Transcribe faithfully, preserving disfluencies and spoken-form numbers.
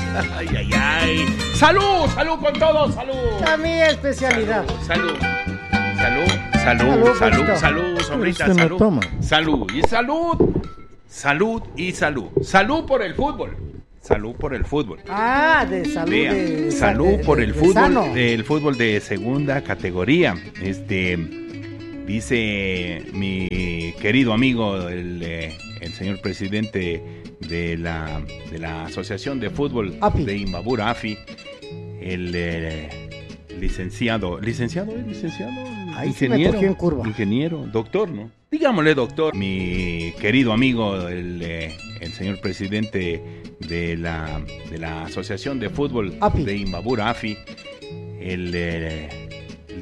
Ay, ay, ay. ¡Salud! ¡Salud con todos! ¡Salud! A mi especialidad. Salud. Salud. Salud. Salud. Salud. Salud, sombrita. Este no Salud. toma. Salud. Y salud. Salud y salud. Salud por el fútbol. Salud por el fútbol. Ah, de salud. Vea, de, salud de, por de, el de fútbol, sano. del fútbol de segunda categoría. Este dice mi querido amigo, el, eh, el señor presidente de la de la Asociación de Fútbol AFI. de Imbabura, AFI, el eh, licenciado, licenciado, ¿eh? licenciado, Ahí sí me ingeniero, cogió en curva. ingeniero, doctor, ¿no? Digámosle doctor. Mi querido amigo, el, eh, el señor presidente de la de la Asociación de Fútbol AFI. de Imbabura, AFI, el eh,